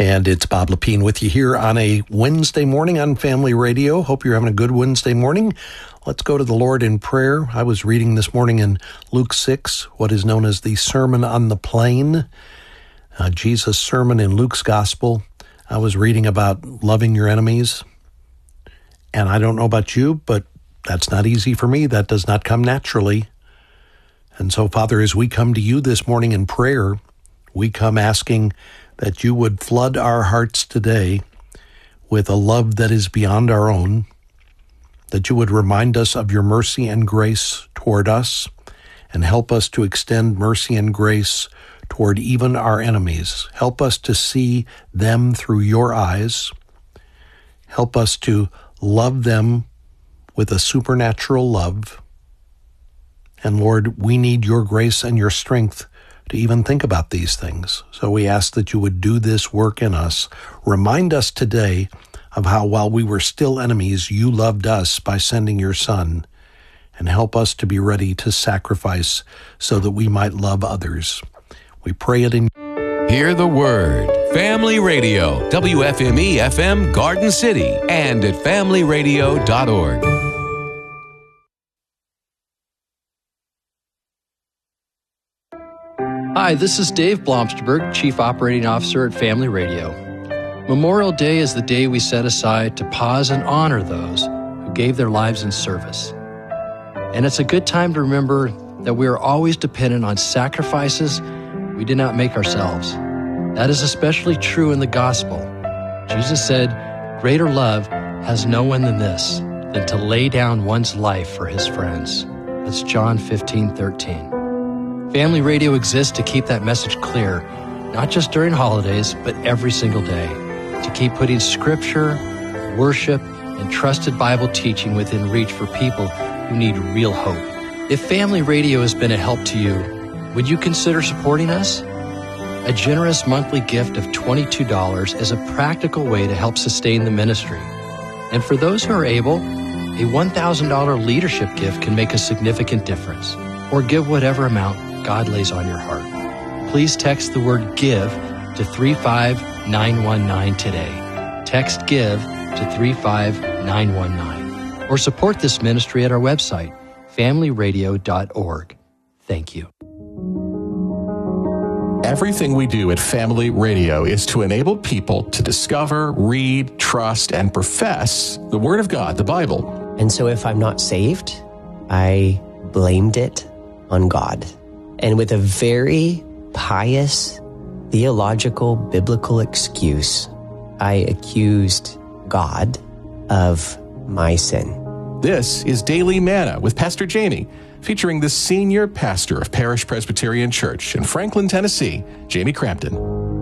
And it's Bob Lepine with you here on a Wednesday morning on Family Radio. Hope you're having a good Wednesday morning. Let's go to the Lord in prayer. I was reading this morning in Luke 6, what is known as the Sermon on the Plain, Jesus' sermon in Luke's Gospel. I was reading about loving your enemies. And I don't know about you, but that's not easy for me. That does not come naturally. And so, Father, as we come to you this morning in prayer, we come asking that you would flood our hearts today with a love that is beyond our own, that you would remind us of your mercy and grace toward us, and help us to extend mercy and grace toward even our enemies. Help us to see them through your eyes. Help us to love them with a supernatural love. And Lord, we need your grace and your strength to even think about these things. So we ask that you would do this work in us. Remind us today of how while we were still enemies, you loved us by sending your Son, and help us to be ready to sacrifice so that we might love others. We pray it in. Hear the Word. Family Radio, WFME-FM Garden City, and at familyradio.org. Hi, this is Dave Blomsterberg, Chief Operating Officer at Family Radio. Memorial Day is the day we set aside to pause and honor those who gave their lives in service. And it's a good time to remember that we are always dependent on sacrifices we did not make ourselves. That is especially true in the gospel. Jesus said, "Greater love has no one than this, than to lay down one's life for his friends." That's John 15:13. Family Radio exists to keep that message clear, not just during holidays, but every single day, to keep putting scripture, worship, and trusted Bible teaching within reach for people who need real hope. If Family Radio has been a help to you, would you consider supporting us? A generous monthly gift of $22 is a practical way to help sustain the ministry. And for those who are able, a $1,000 leadership gift can make a significant difference. Or give whatever amount God lays on your heart. Please text the word GIVE to 35919 today. Text GIVE to 35919. Or support this ministry at our website, familyradio.org. Thank you. Everything we do at Family Radio is to enable people to discover, read, trust, and profess the Word of God, the Bible. And so if I'm not saved, I blamed it on God. And with a very pious, theological, biblical excuse, I accused God of my sin. This is Daily Manna with Pastor Jamie, featuring the senior pastor of Parish Presbyterian Church in Franklin, Tennessee, Jamie Crampton.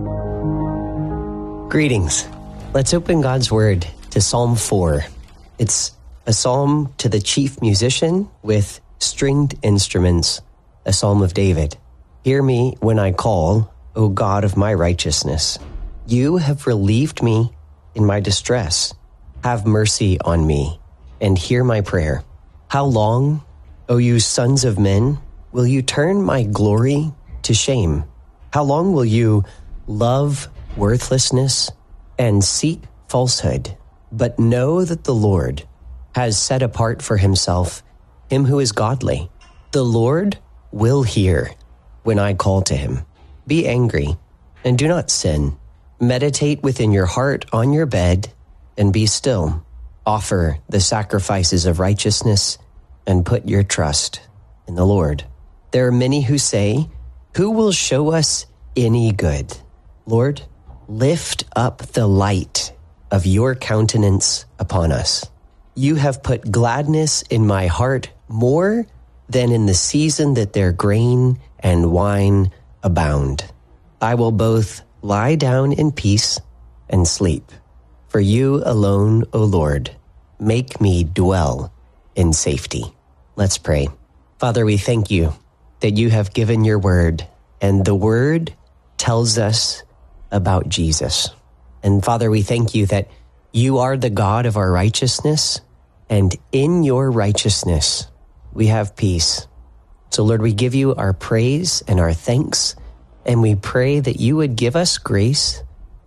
Greetings. Let's open God's Word to Psalm 4. It's a psalm to the chief musician with stringed instruments, a psalm of David. Hear me when I call, O God of my righteousness. You have relieved me in my distress. Have mercy on me and hear my prayer. How long, O you sons of men, will you turn my glory to shame? How long will you love worthlessness and seek falsehood? But know that the Lord has set apart for himself him who is godly. The Lord will hear when I call to him. Be angry and do not sin. Meditate within your heart on your bed and be still. Offer the sacrifices of righteousness and put your trust in the Lord. There are many who say, who will show us any good? Lord, lift up the light of your countenance upon us. You have put gladness in my heart more than in the season that their grain and wine abound. I will both lie down in peace and sleep. For you alone, O Lord, make me dwell in safety. Let's pray. Father, we thank you that you have given your word, and the word tells us about Jesus. And Father, we thank you that you are the God of our righteousness, and in your righteousness we have peace. So Lord, we give you our praise and our thanks, and we pray that you would give us grace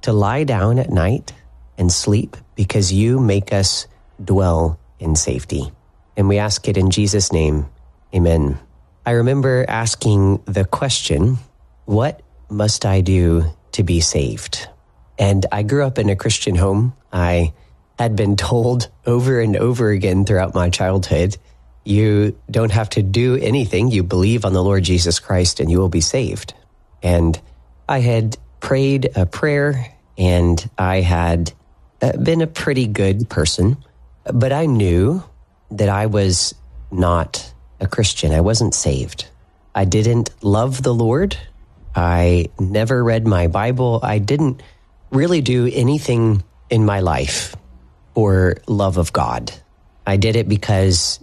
to lie down at night and sleep because you make us dwell in safety. And we ask it in Jesus' name. Amen. I remember asking the question, what must I do to be saved? And I grew up in a Christian home. I had been told over and over again throughout my childhood, you don't have to do anything. You believe on the Lord Jesus Christ and you will be saved. And I had prayed a prayer and I had been a pretty good person, but I knew that I was not a Christian. I wasn't saved. I didn't love the Lord. I never read my Bible. I didn't really do anything in my life for love of God. I did it because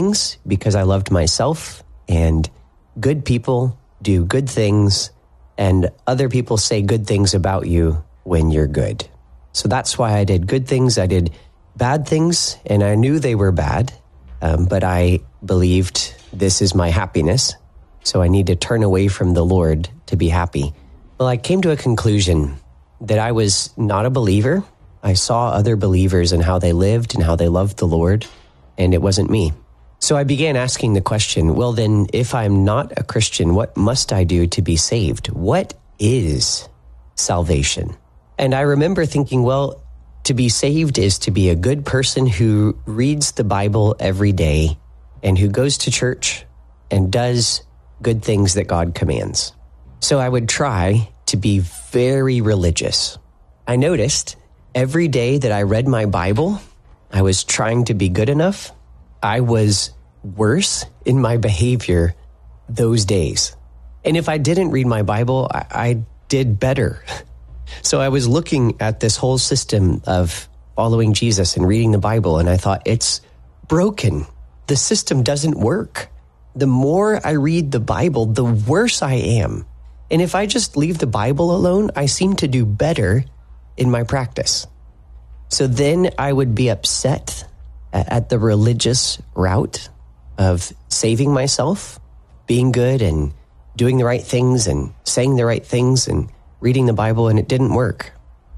I loved myself, and good people do good things, and other people say good things about you when you're good. So that's why I did good things. I did bad things, and I knew they were bad, but I believed this is my happiness, so I need to turn away from the Lord to be happy. Well, I came to a conclusion that I was not a believer. I saw other believers and how they lived and how they loved the Lord, and it wasn't me. So I began asking the question, well then, if I'm not a Christian, what must I do to be saved? What is salvation? And I remember thinking, well, to be saved is to be a good person who reads the Bible every day and who goes to church and does good things that God commands. So I would try to be very religious. I noticed every day that I read my Bible, I was trying to be good enough. I was worse in my behavior those days. And if I didn't read my Bible, I did better. So I was looking at this whole system of following Jesus and reading the Bible, and I thought, it's broken. The system doesn't work. The more I read the Bible, the worse I am. And if I just leave the Bible alone, I seem to do better in my practice. So then I would be upset at the religious route of saving myself, being good and doing the right things and saying the right things and reading the Bible, and it didn't work.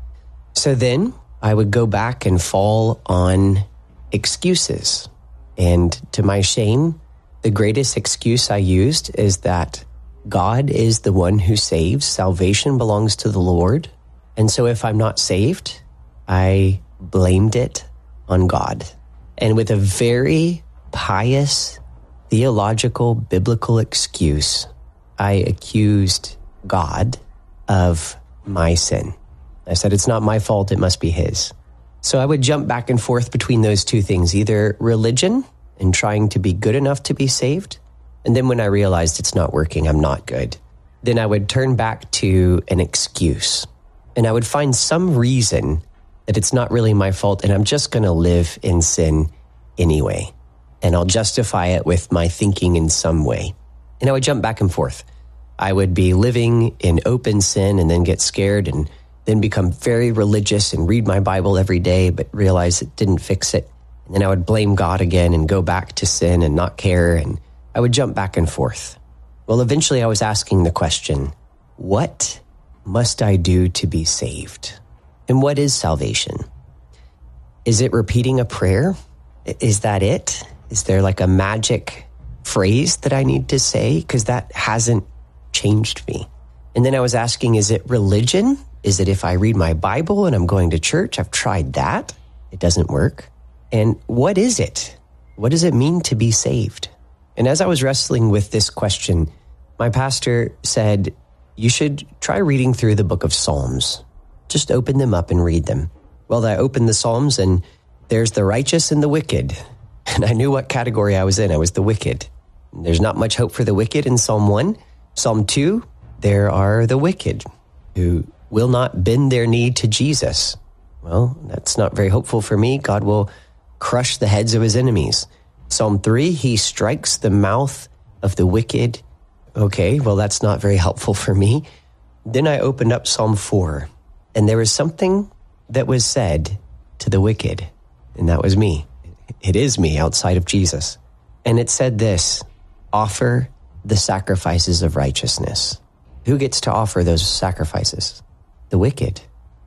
So then I would go back and fall on excuses. And to my shame, the greatest excuse I used is that God is the one who saves. Salvation belongs to the Lord. And so if I'm not saved, I blamed it on God. And with a very pious, theological, biblical excuse, I accused God of my sin. I said, it's not my fault, it must be his. So I would jump back and forth between those two things, either religion and trying to be good enough to be saved, and then when I realized it's not working, I'm not good, then I would turn back to an excuse. And I would find some reason that it's not really my fault and I'm just going to live in sin anyway. And I'll justify it with my thinking in some way. And I would jump back and forth. I would be living in open sin and then get scared and then become very religious and read my Bible every day, but realize it didn't fix it. And then I would blame God again and go back to sin and not care. And I would jump back and forth. Well, eventually I was asking the question, what must I do to be saved? And what is salvation? Is it repeating a prayer? Is that it? Is there like a magic phrase that I need to say? Because that hasn't changed me. And then I was asking, is it religion? Is it if I read my Bible and I'm going to church? I've tried that. It doesn't work. And what is it? What does it mean to be saved? And as I was wrestling with this question, my pastor said, you should try reading through the book of Psalms. Just open them up and read them. Well, I opened the Psalms and there's the righteous and the wicked. And I knew what category I was in. I was the wicked. There's not much hope for the wicked in Psalm 1. Psalm 2, there are the wicked who will not bend their knee to Jesus. Well, that's not very hopeful for me. God will crush the heads of his enemies. Psalm 3, he strikes the mouth of the wicked. Okay, well, that's not very helpful for me. Then I opened up Psalm 4, and there was something that was said to the wicked, and that was me. It is me outside of Jesus. And it said this, offer the sacrifices of righteousness. Who gets to offer those sacrifices? The wicked.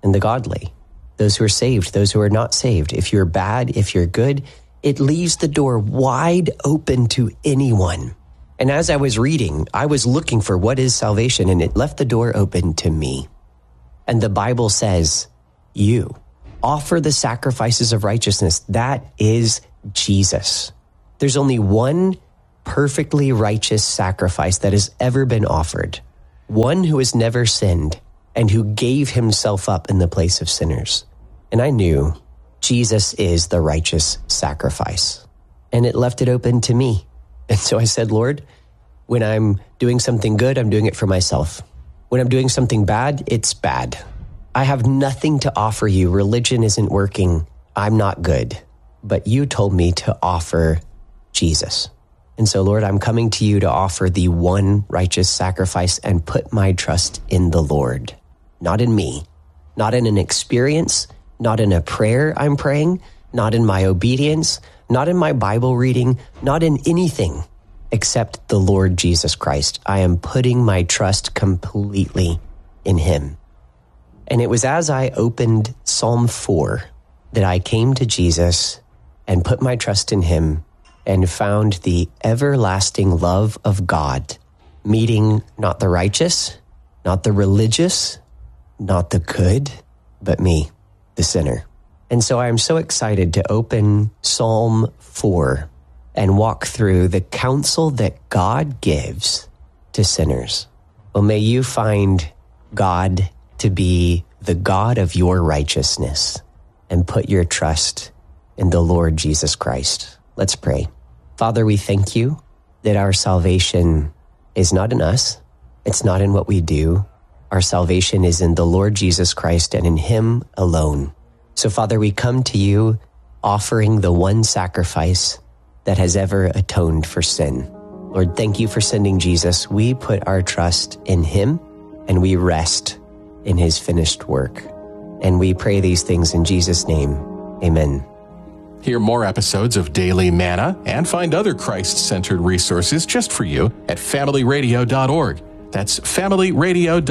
and the godly, those who are saved, those who are not saved. If you're bad, if you're good, it leaves the door wide open to anyone. And as I was reading, I was looking for what is salvation, and it left the door open to me. And the Bible says, you offer the sacrifices of righteousness. That is Jesus. There's only one perfectly righteous sacrifice that has ever been offered. One who has never sinned and who gave himself up in the place of sinners. And I knew Jesus is the righteous sacrifice. And it left it open to me. And so I said, Lord, when I'm doing something good, I'm doing it for myself. When I'm doing something bad, it's bad. I have nothing to offer you. Religion isn't working. I'm not good. But you told me to offer Jesus. And so, Lord, I'm coming to you to offer the one righteous sacrifice and put my trust in the Lord, not in me, not in an experience, not in a prayer I'm praying, not in my obedience, not in my Bible reading, not in anything except the Lord Jesus Christ. I am putting my trust completely in him. And it was as I opened Psalm 4 that I came to Jesus and put my trust in him and found the everlasting love of God, meeting not the righteous, not the religious, not the good, but me, the sinner. And so I am so excited to open Psalm 4 and walk through the counsel that God gives to sinners. Well, may you find God to be the God of your righteousness and put your trust in the Lord Jesus Christ. Let's pray. Father, we thank you that our salvation is not in us. It's not in what we do. Our salvation is in the Lord Jesus Christ and in him alone. So, Father, we come to you offering the one sacrifice that has ever atoned for sin. Lord, thank you for sending Jesus. We put our trust in him and we rest in his finished work. And we pray these things in Jesus' name. Amen. Hear more episodes of Daily Manna and find other Christ-centered resources just for you at familyradio.org. That's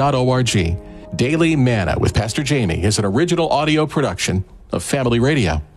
familyradio.org. Daily Manna with Pastor Jamie is an original audio production of Family Radio.